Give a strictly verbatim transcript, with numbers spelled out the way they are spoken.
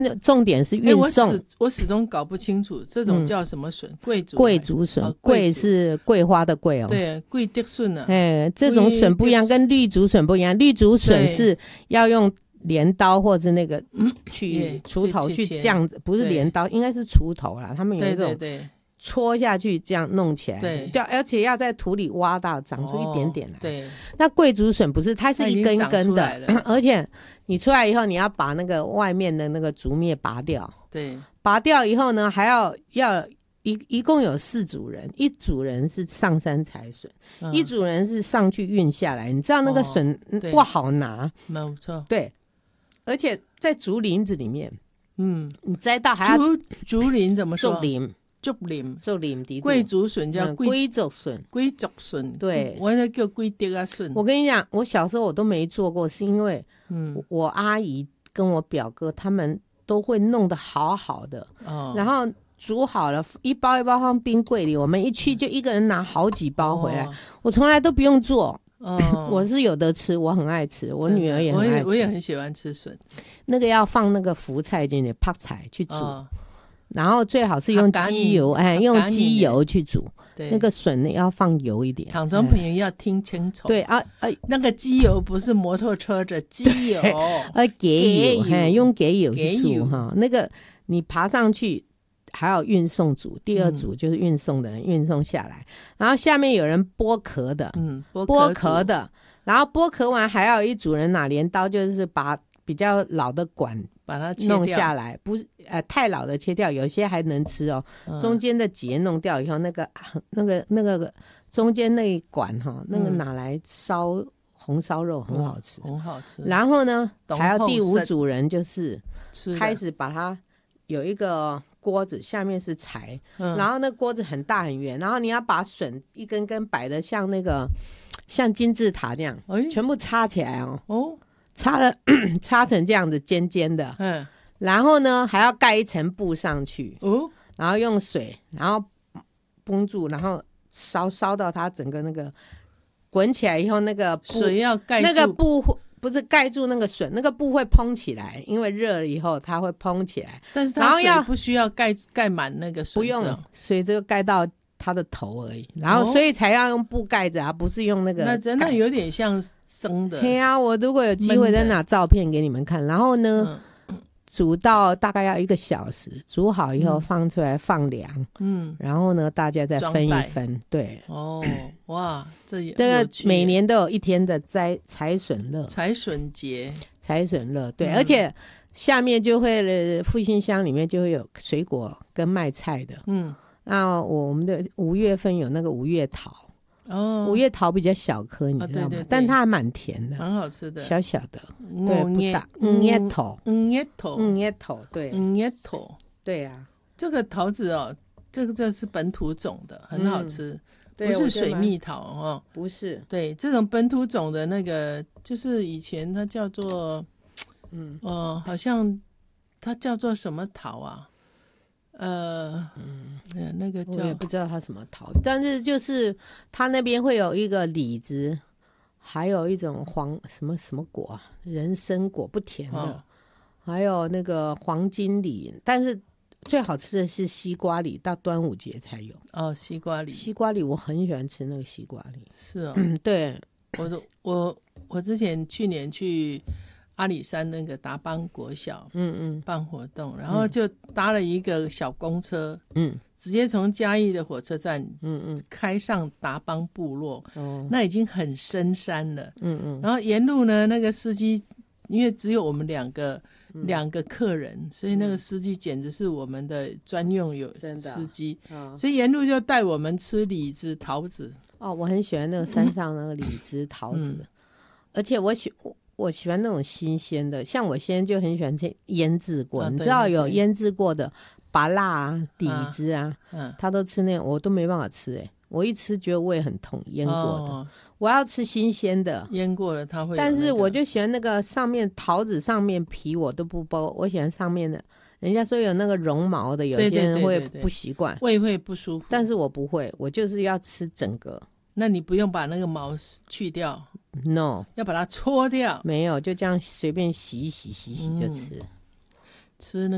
重点是运送。 欸、我, 始我始终搞不清楚这种叫什么笋，贵族贵族笋， 哦、 桂是桂花的桂哦。 对，贵的笋啊。 哎，这种笋不一样，跟绿竹笋不一样。绿竹笋是要用镰刀或者那个去锄头去这样子，不是镰刀，应该是锄头啦。他们有一种戳下去这样弄起来，对，就而且要在土里挖到长出一点点来。哦、对，那桂竹笋不是，它是一根一根的，而且你出来以后，你要把那个外面的那个竹篾拔掉。对，拔掉以后呢，还要要一一共有四组人，一组人是上山采笋、嗯，一组人是上去运下来。你知道那个笋不、哦、好拿，没错，对，而且在竹林子里面，嗯，你摘到还要竹竹林怎么说？ 竹林。 竹林， 竹林的贵族笋叫贵族笋， 贵族笋， 对， 我那叫贵族啊笋。 我跟你讲，我小时候我都没做过，是因为嗯，我阿姨跟我表哥他们都会弄得好好的，哦、然后煮好了，一包一包放冰柜里，我们一去就一个人拿好几包回来，哦、我从来都不用做。哦、我是有得吃，我很爱吃，我女儿也很爱吃， 我 也, 我也很喜欢吃笋。 那个要放那个福菜进去，泡菜去煮。哦，然后最好是用鸡油，哎，用鸡油去煮。那个笋呢要放油一点。 听众朋友要听清楚。 对啊，呃， 那个鸡油不是摩托车的鸡油， 呃，给油，哎，用给油去煮哈。那个你爬上去还有运送组，第二组就是运送的人、嗯、运送下来，然后下面有人剥壳的，嗯，剥壳的，然后剥壳完还要有一组人拿镰刀，就是把比较老的管。 把它切弄下来，不是呃太老的切掉，有些还能吃哦。嗯、中间的节弄掉以后，那个那个那个中间那一管哈，那个拿来烧红烧肉很好吃， 很好吃。 然后呢，还有第五组人就是开始把它有一个锅子，下面是柴，嗯、然后那锅子很大很圆，然后你要把笋一根根摆的像那个像金字塔这样，哎、全部插起来哦。哦。插了插成这样子尖尖的，嗯，然后呢还要盖一层布上去，哦，然后用水，然后绷住，然后烧烧到它整个那个滚起来以后，那个布水要盖住， 那个布不是盖住那个笋，那个布会蓬起来，因为热了以后它会蓬起来， 但是它水不需要盖盖满那个笋， 不用，水这个盖到它的头而已，然后所以才要用布盖着啊，不是用那个。 那真的有点像生的。 对啊，我如果有机会再拿照片给你们看。然后呢，嗯、煮到大概要一个小时，煮好以后放出来放凉，嗯，然后呢大家再分一分，对。哦， 哇，这也这个每年都有一天的摘采笋乐， 采笋节， 采笋乐，对，嗯、而且下面就会复兴乡里面就会有水果跟卖菜的，嗯。那我们的五月份有那个五月桃，哦，五月桃比较小颗，你知道吗？哦、对对对，但它还蛮甜的， 很好吃的， 小小的，对，不大，五月桃， 五月桃， 五月桃，对， 五月桃， 对啊， 这个桃子哦，这个这是本土种的，很好吃，嗯、不是水蜜桃哦， 不是， 对，这种本土种的那个，就是以前它叫做，嗯，哦、呃，好像它叫做什么桃啊？呃，嗯，那个叫我也不知道它什么桃，但是就是它那边会有一个李子，还有一种黄什么什么果啊，人参果不甜的，哦、还有那个黄金李，但是最好吃的是西瓜李，到端午节才有。 哦，西瓜李， 西瓜李我很喜欢吃那个西瓜李， 是哦， 对， 我我我之前去年去阿里山那个达邦国小，嗯嗯，办活动，然后就搭了一个小公车，嗯，直接从嘉义的火车站，嗯嗯，开上达邦部落，哦，那已经很深山了，嗯嗯，然后沿路呢，那个司机因为只有我们两个、嗯、两个客人，所以那个司机简直是我们的专用有司机，哦、所以沿路就带我们吃李子、桃子。 哦，我很喜欢那个山上那个李子、桃子，嗯、而且我喜我。我喜欢那种新鲜的，像我现在就很喜欢吃腌制过，啊、你知道有腌制过的芭乐啊、李子啊，啊他都吃那种，我都没办法吃哎、欸，我一吃觉得胃很痛，腌过的，哦、我要吃新鲜的， 腌过了它会、那个， 但是我就喜欢那个上面桃子上面皮我都不剥，我喜欢上面的。人家说有那个绒毛的，有些人会不习惯， 胃会不舒服， 但是我不会，我就是要吃整个。 那你不用把那个毛去掉 ，no， 要把它搓掉， 没有，就这样随便洗一洗洗洗就吃， 嗯、吃那个。